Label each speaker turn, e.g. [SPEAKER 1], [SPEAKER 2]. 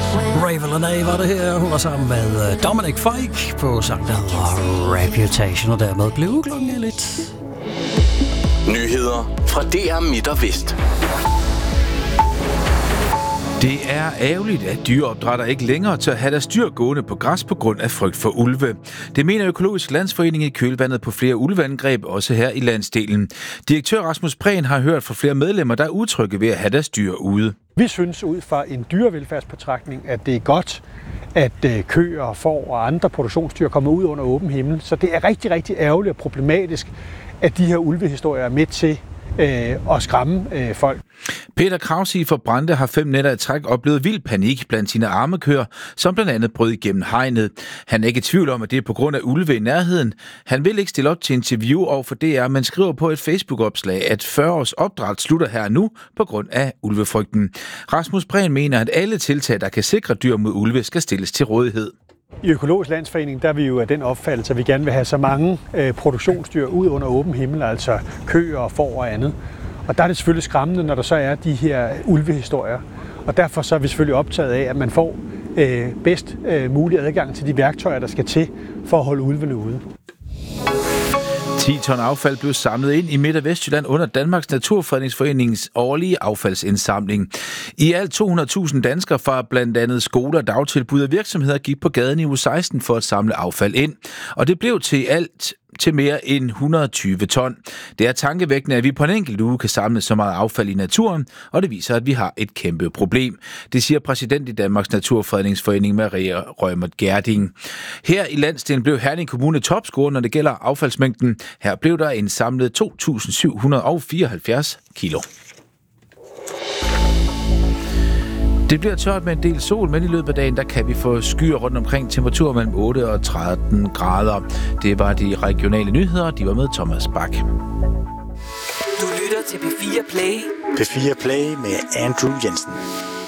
[SPEAKER 1] Ravel var det her. Hun var sammen med Dominic Fike på sang, der hedder Reputation, og dermed blev klokken lidt.
[SPEAKER 2] Nyheder fra DR Midt og Vest.
[SPEAKER 3] Det er ærgerligt, at dyreopdrætter ikke længere tør have deres dyr gående på græs på grund af frygt for ulve. Det mener Økologisk Landsforening i kølvandet på flere ulveangreb, også her i landsdelen. Direktør Rasmus Prehn har hørt fra flere medlemmer, der er utrygge ved at have deres dyr ude.
[SPEAKER 4] Vi synes ud fra en dyrevelfærdsbetragtning, at det er godt, at køer, får og andre produktionsdyr kommer ud under åben himmel. Så det er rigtig, rigtig ærgerligt og problematisk, at de her ulvehistorier er med til at skræmme folk.
[SPEAKER 3] Peter Krause fra Brande har 5 nætter i træk oplevet vild panik blandt sine armekøer, som blandt andet brød igennem hegnet. Han er ikke i tvivl om, at det er på grund af ulve i nærheden. Han vil ikke stille op til interview over for DR, men skriver på et Facebook-opslag, at 40 års opdræt slutter her nu på grund af ulvefrygten. Rasmus Prehn mener, at alle tiltag, der kan sikre dyr mod ulve, skal stilles til rådighed.
[SPEAKER 4] I Økologisk Landsforening, der er vi jo af den opfattelse, at vi gerne vil have så mange produktionsdyr ud under åben himmel, altså køer og får og andet. Og der er det selvfølgelig skræmmende, når der så er de her ulvehistorier. Og derfor så er vi selvfølgelig optaget af, at man får bedst mulig adgang til de værktøjer, der skal til for at holde ulvene ude.
[SPEAKER 3] 10 ton affald blev samlet ind i Midt- og Vestjylland under Danmarks Naturfredningsforeningens årlige affaldsindsamling. I alt 200.000 danskere fra blandt andet skoler, dagtilbud og virksomheder gik på gaden i uge 16 for at samle affald ind. Og det blev til mere end 120 ton. Det er tankevækkende, at vi på en enkelt uge kan samle så meget affald i naturen, og det viser, at vi har et kæmpe problem. Det siger præsident i Danmarks Naturfredningsforening, Maria Rømert Gerding. Her i landsdelen blev Herning Kommune topscorer, når det gælder affaldsmængden. Her blev der en samlet 2.774 kilo. Det bliver tørt med en del sol, men i løbet af dagen, der kan vi få skyer rundt omkring, temperaturer mellem 8 og 13 grader. Det var de regionale nyheder, de var med Thomas Bak.
[SPEAKER 5] Du lytter til P4 Play.
[SPEAKER 6] P4 Play med Andrew Jensen.